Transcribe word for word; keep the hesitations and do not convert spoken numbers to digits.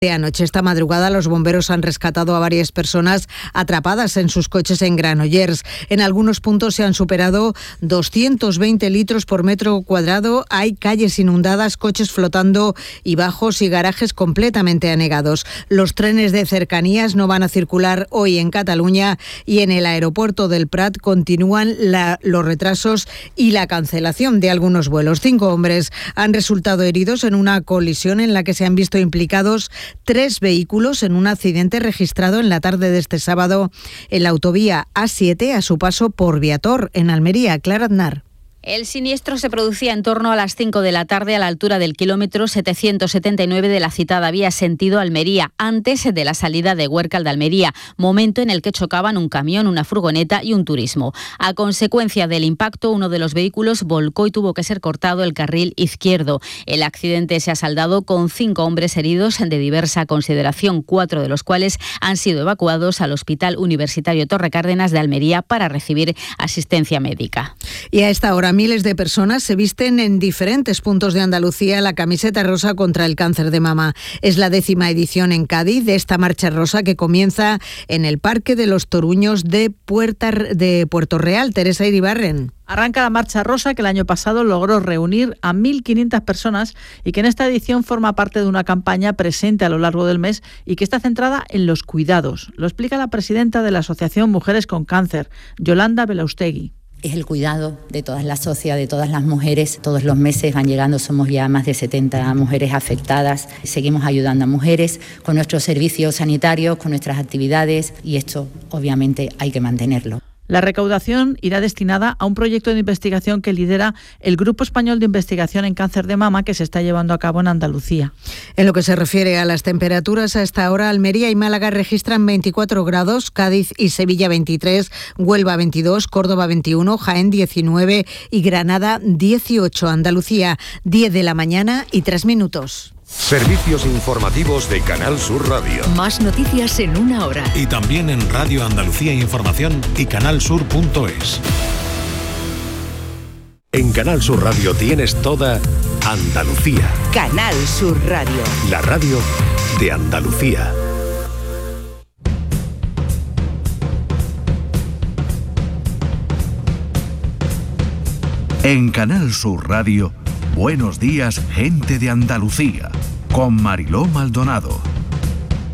De anoche, esta madrugada, los bomberos han rescatado a varias personas atrapadas en sus coches en Granollers. En algunos puntos se han superado doscientos veinte litros por metro cuadrado. Hay calles inundadas, coches flotando y bajos y garajes completamente anegados. Los trenes de cercanías no van a circular hoy en Cataluña y en el aeropuerto del Prat continúan la, los retrasos y la cancelación de algunos vuelos. Cinco hombres han resultado heridos en una colisión en la que se han visto implicados tres vehículos en un accidente registrado en la tarde de este sábado en la autovía A siete a su paso por Viator, en Almería. Clara Aznar. El siniestro se producía en torno a las cinco de la tarde a la altura del kilómetro setecientos setenta y nueve de la citada vía sentido Almería, antes de la salida de Huércal de Almería, momento en el que chocaban un camión, una furgoneta y un turismo. A consecuencia del impacto, uno de los vehículos volcó y tuvo que ser cortado el carril izquierdo. El accidente se ha saldado con cinco hombres heridos de diversa consideración, cuatro de los cuales han sido evacuados al Hospital Universitario Torre Cárdenas de Almería para recibir asistencia médica. Y a esta hora miles de personas se visten en diferentes puntos de Andalucía la camiseta rosa contra el cáncer de mama. Es la décima edición en Cádiz de esta marcha rosa que comienza en el Parque de los Toruños de, Puerta, de Puerto Real. Teresa Iribarren. Arranca la Marcha Rosa, que el año pasado logró reunir a mil quinientas personas y que en esta edición forma parte de una campaña presente a lo largo del mes y que está centrada en los cuidados. Lo explica la presidenta de la Asociación Mujeres con Cáncer, Yolanda Belaustegui. Es el cuidado de todas las socias, de todas las mujeres. Todos los meses van llegando, somos ya más de setenta mujeres afectadas. Seguimos ayudando a mujeres con nuestros servicios sanitarios, con nuestras actividades y esto obviamente hay que mantenerlo. La recaudación irá destinada a un proyecto de investigación que lidera el Grupo Español de Investigación en Cáncer de Mama que se está llevando a cabo en Andalucía. En lo que se refiere a las temperaturas, a esta hora Almería y Málaga registran veinticuatro grados, Cádiz y Sevilla veintitrés, Huelva veintidós, Córdoba veintiuno, Jaén diecinueve y Granada dieciocho. Andalucía, diez de la mañana y tres minutos. Servicios informativos de Canal Sur Radio. Más noticias en una hora. Y también en Radio Andalucía Información y canalsur punto es. En Canal Sur Radio tienes toda Andalucía. Canal Sur Radio. La radio de Andalucía. En Canal Sur Radio, Buenos días, gente de Andalucía, con Mariló Maldonado.